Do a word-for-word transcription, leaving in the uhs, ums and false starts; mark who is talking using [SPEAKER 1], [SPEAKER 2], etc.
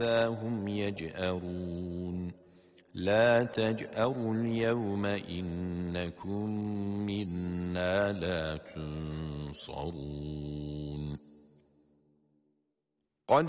[SPEAKER 1] هم يجأرون لا تجأروا اليوم إنكم منا لا تنصرون